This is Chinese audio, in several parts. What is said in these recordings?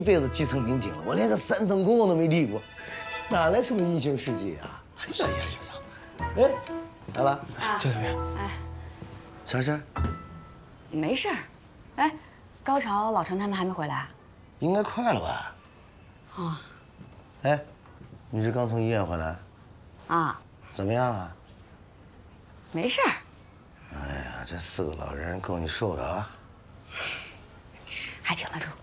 辈子基层民警了，我连个3等功我都没立过，哪来什么英雄事迹啊？哎呀，学长，哎，来了， 教练员， 哎， 啥事儿？ 没事儿。哎，高潮、老陈他们还没回来？ 应该快了吧？ 啊。 哎，你是刚从医院回来？ 啊， 怎么样啊？ 没事儿。 哎呀，这4个老人够你受的啊！ 还挺得住。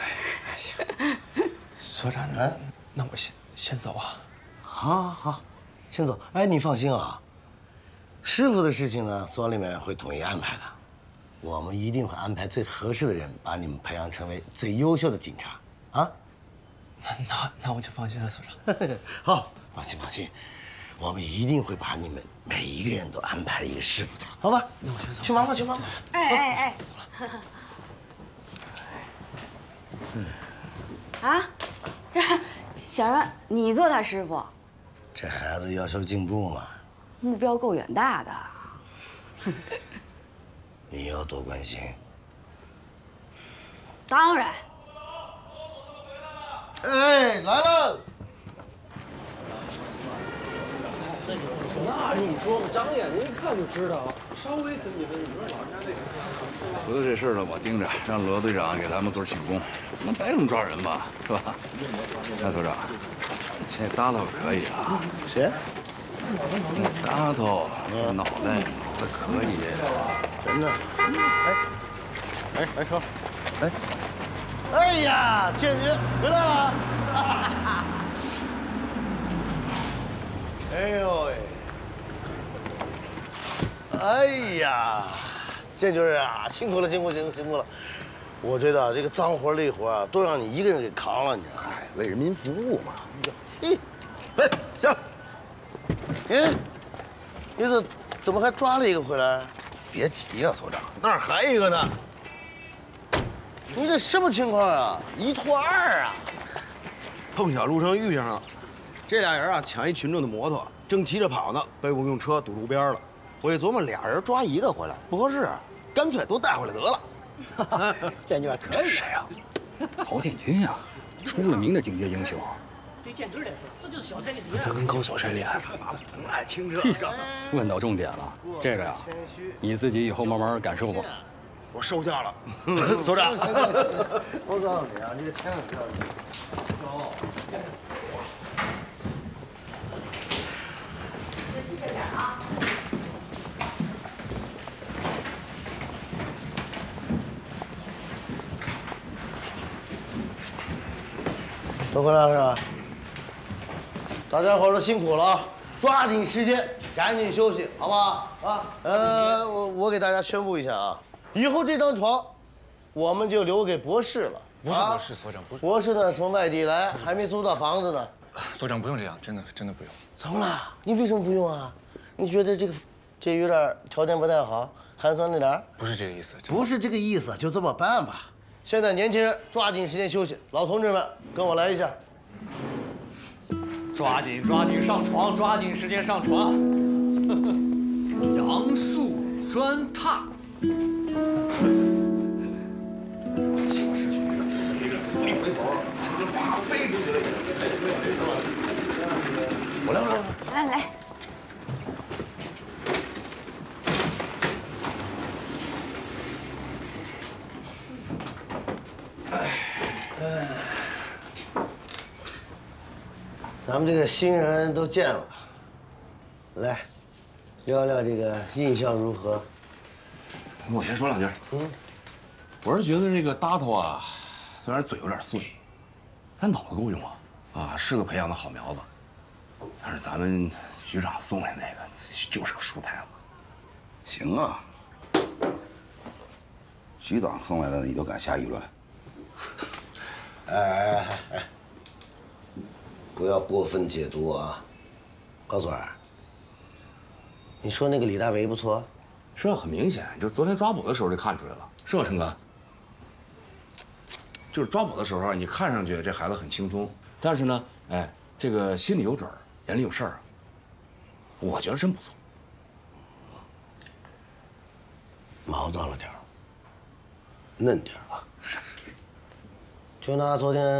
所长，那我先走啊。 好，先走。哎，你放心啊，师傅的事情呢，所里面会统一安排的。我们一定会安排最合适的人，把你们培养成为最优秀的警察。啊？ 那我就放心了，所长。 好，放心，我们一定会把你们每一个人都安排一个师傅的，好吧？ 那我先走。 去忙吧。 哎。啊，这小让你做他师傅， 这孩子要求进步嘛， 目标够远大的。 你要多关心。 当然。 哎，来了。 那你说吧，长眼睛一看就知道，稍微分析分析，你说老人家那个。 回头这事儿呢，我盯着，让罗队长给咱们村庆功，能白这么抓人吧？是吧？那所长，这大头可以啊。 谁？ 那大头，脑袋可以。 真的？ 来车，来。 哎呀，建军回来了！哎呦喂！哎呀，建军啊，辛苦了！我觉得这个脏活累活啊，都让你一个人给扛了，你知道吗？ 哎，为人民服务嘛。 嘿，哎，行。你怎么还抓了一个回来？ 别急呀，所长， 那儿还一个呢。你这什么情况啊？1拖2啊！ 碰巧路上遇上了，这俩人啊抢一群众的摩托，正骑着跑呢，被我用车堵路边了。我一琢磨，俩人抓一个回来不合适，干脆都带回来得了。 建军可以。 这是谁呀？曹建军呀，出了名的警戒英雄。 对建军来说，这就是小菜一碟。 他跟高手谁厉害？ 不爱听这个。 问到重点了，这个呀，你自己以后慢慢感受吧。 我收下了，所长。 我告诉你啊，你可千万不要骄傲。 再细着点啊。 都回来了是吧？大家伙都辛苦了啊！抓紧时间，赶紧休息，好不好？啊，我给大家宣布一下啊，以后这张床，我们就留给博士了。 不是博士，所长不是。 博士呢，从外地来，还没租到房子呢。 所长不用这样，真的不用。 怎么了？你为什么不用啊？你觉得这有点条件不太好，寒酸了点？ 不是这个意思。 不是这个意思，就这么办吧。现在年轻人抓紧时间休息，老同志们跟我来一下。 抓紧上床，抓紧时间上床。杨树砖榻。 气势区，我一回头，整个花飞出去了。我来。 来。 咱们这个新人都见了，来，聊聊这个印象如何？ 我先说两句。我是觉得这个大头啊，虽然嘴有点碎，但脑子够用啊，是个培养的好苗子。但是咱们局长送来那个就是个书呆子。 行啊，局长送来的你都敢下议论？ 哎，不要过分解读啊！高总，你说那个李大为不错？ 是啊，很明显，就是昨天抓捕的时候就看出来了，是吧，陈哥？就是抓捕的时候，你看上去这孩子很轻松，但是呢，哎，这个心里有准儿，眼里有事儿，我觉得真不错。 毛到了点儿，嫩点儿啊。 就拿昨天